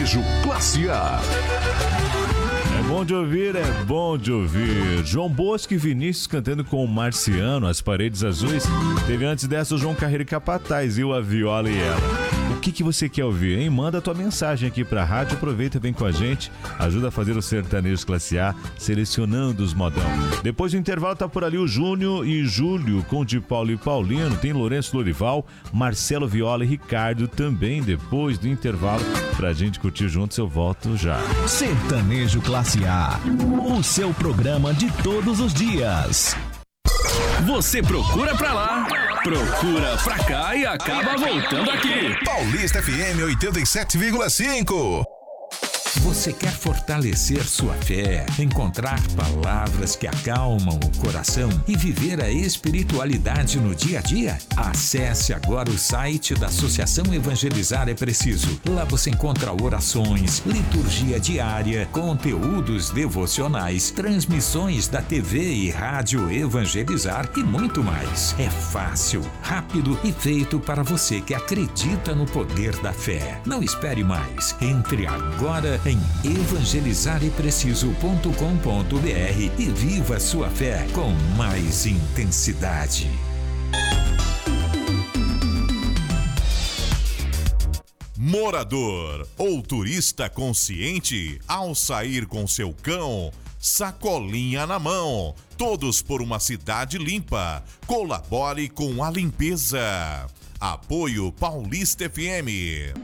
Sertanejo Classe A. É bom de ouvir, é bom de ouvir. João Bosco e Vinícius cantando com o Marciano, As Paredes Azuis. Teve antes dessa o João Carreiro e Capataz e o A Viola e Ela. O que você quer ouvir, hein? Manda a tua mensagem aqui pra rádio, aproveita, vem com a gente, ajuda a fazer o Sertanejo Classe A, selecionando os modão. Depois do intervalo tá por ali o Júnior e Júlio, com de Paulo e Paulino, tem Lourenço Lorival, Marcelo Viola e Ricardo também depois do intervalo, pra gente curtir juntos. Eu volto já. Sertanejo Classe A, o seu programa de todos os dias. Você procura pra lá, procura pra cá e acaba voltando aqui. Paulista FM 87,5. Você quer fortalecer sua fé, encontrar palavras que acalmam o coração e viver a espiritualidade no dia a dia? Acesse agora o site da Associação Evangelizar é Preciso. Lá você encontra orações, liturgia diária, conteúdos devocionais, transmissões da TV e rádio Evangelizar e muito mais. É fácil, rápido e feito para você que acredita no poder da fé. Não espere mais. Entre agora em evangelizarepreciso.com.br e viva sua fé com mais intensidade. Morador ou turista consciente, ao sair com seu cão, sacolinha na mão, todos por uma cidade limpa. Colabore com a limpeza. Apoio Paulista FM.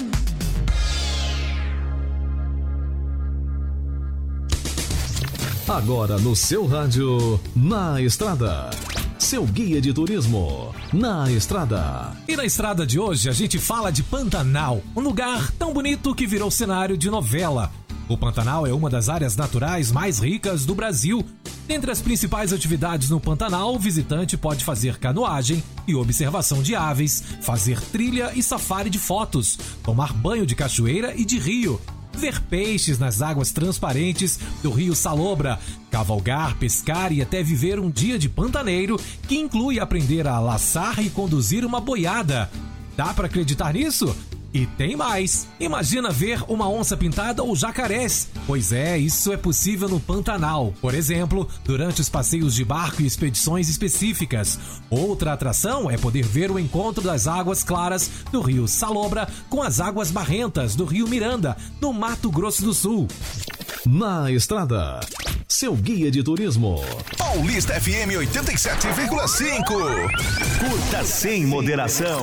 Agora no seu rádio, Na Estrada. Seu guia de turismo, Na Estrada. E na estrada de hoje a gente fala de Pantanal, um lugar tão bonito que virou cenário de novela. O Pantanal é uma das áreas naturais mais ricas do Brasil. Dentre as principais atividades no Pantanal, o visitante pode fazer canoagem e observação de aves, fazer trilha e safari de fotos, tomar banho de cachoeira e de rio, ver peixes nas águas transparentes do rio Salobra, cavalgar, pescar e até viver um dia de pantaneiro, que inclui aprender a laçar e conduzir uma boiada. Dá pra acreditar nisso? E tem mais! Imagina ver uma onça pintada ou jacarés. Pois é, isso é possível no Pantanal. Por exemplo, durante os passeios de barco e expedições específicas. Outra atração é poder ver o encontro das águas claras do rio Salobra com as águas barrentas do rio Miranda, no Mato Grosso do Sul. Na Estrada, seu guia de turismo. Paulista FM 87,5. Curta sem moderação.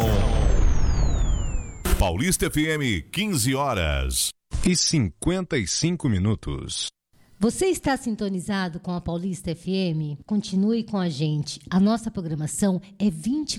Paulista FM, 15 horas e 55 minutos. Você está sintonizado com a Paulista FM? Continue com a gente. A nossa programação é 24